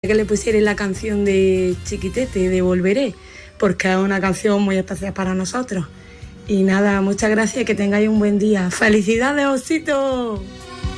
que le pusierais la canción de Chiquitete, de Volveré, porque es una canción muy especial para nosotros. Y nada, muchas gracias y que tengáis un buen día. ¡Felicidades, osito!